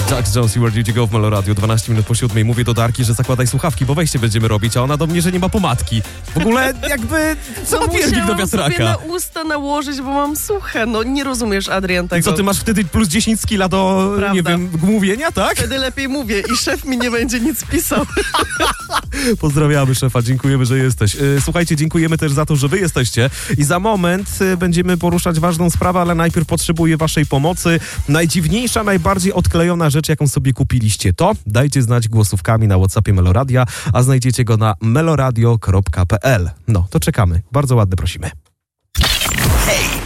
Jack Jones i Where Did You Go w Melo Radio, 12 minut po 7. Mówię do Darki, że zakładaj słuchawki, bo wejście będziemy robić, a ona do mnie, że nie ma pomadki. W ogóle jakby, co papiernik do wiatraka? Musiałam sobie na usta nałożyć, bo mam suche. No nie rozumiesz, Adrian, tego. I co, ty masz wtedy plus 10 skilla do, Prawda. nie wiem, mówienia, tak? Wtedy lepiej mówię i szef mi nie będzie nic pisał. Pozdrawiamy szefa, dziękujemy, że jesteś. Słuchajcie, dziękujemy też za to, że wy jesteście i za moment będziemy poruszać ważną sprawę, ale najpierw potrzebuję waszej pomocy. Najdziwniejsza, najbardziej odklejona rzecz, jaką sobie kupiliście, to dajcie znać głosówkami na WhatsAppie Meloradia, a znajdziecie go na meloradio.pl. No, to czekamy. Bardzo ładnie prosimy. Hej!